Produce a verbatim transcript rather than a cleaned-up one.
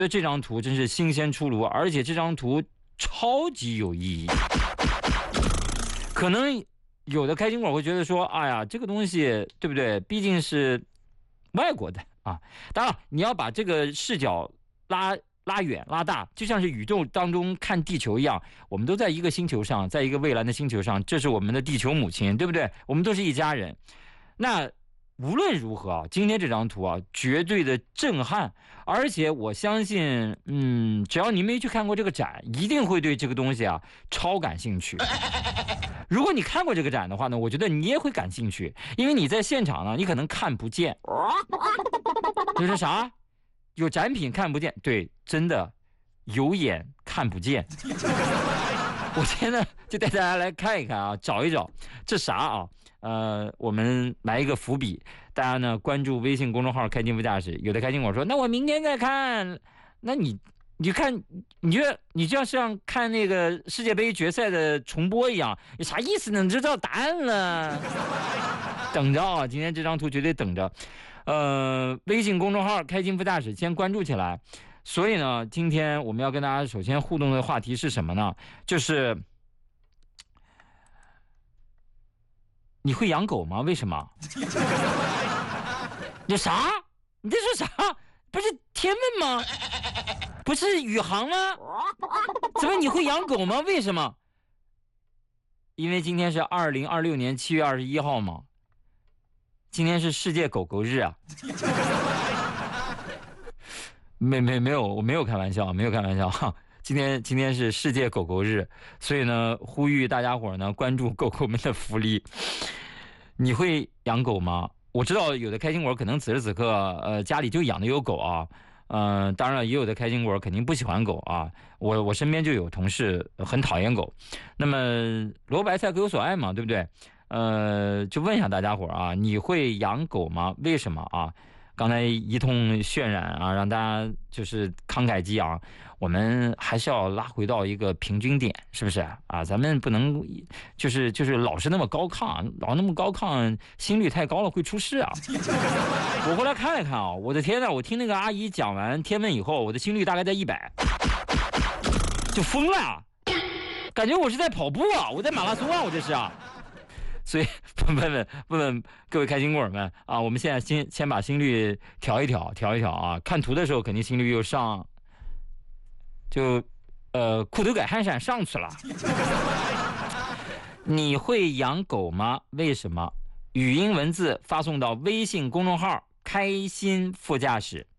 得这张图真是新鲜出炉，而且这张图超级有意义。可能有的开心果会觉得说，哎呀，这个东西对不对？毕竟是外国的啊。当然，你要把这个视角拉拉远拉大，就像是宇宙当中看地球一样，我们都在一个星球上，在一个蔚蓝的星球上，这是我们的地球母亲，对不对？我们都是一家人。那无论如何啊，今天这张图啊，绝对的震撼，而且我相信，嗯，只要你没去看过这个展，一定会对这个东西啊超感兴趣。如果你看过这个展的话呢，我觉得你也会感兴趣，因为你在现场呢，你可能看不见。就是啥？有展品看不见，对，真的有眼看不见。我现在就带大家来看一看啊，找一找这啥啊？呃，我们来一个伏笔，大家呢关注微信公众号开金副驾驶。有的开心果说，那我明天再看。那你你看，你觉得你就像看那个世界杯决赛的重播一样，有啥意思呢？你知道答案了。等着啊，今天这张图绝对等着。呃，微信公众号开金副驾驶先关注起来。所以呢，今天我们要跟大家首先互动的话题是什么呢？就是你会养狗吗？为什么？你啥？你在说啥？不是天问吗？不是宇航吗？怎么你会养狗吗？为什么？因为今天是二零二六年七月二十一号嘛，今天是世界狗狗日啊。没没没有，我没有开玩笑，没有开玩笑哈。今天今天是世界狗狗日，所以呢，呼吁大家伙呢关注狗狗们的福利。你会养狗吗？我知道有的开心果可能此时此刻呃家里就养的有狗啊，嗯、呃，当然了，也有的开心果肯定不喜欢狗啊。我我身边就有同事很讨厌狗，那么萝卜白菜各有所爱嘛，对不对？呃，就问一下大家伙啊，你会养狗吗？为什么啊？刚才一通渲染啊，让大家就是慷慨激昂，我们还是要拉回到一个平均点，是不是啊？咱们不能就是就是老是那么高亢，老那么高亢，心率太高了会出事啊！我后来看了看啊，我的天呐，我听那个阿姨讲完天问以后，我的心率大概在一百，就疯了啊！感觉我是在跑步啊，我在马拉松啊，我这是啊！所以问问问问各位开心果们啊，我们现在先先把心率调一调，调一调啊。看图的时候肯定心率又上，就呃裤头改汗衫上去了。你会养狗吗？为什么？语音文字发送到微信公众号开心副驾驶。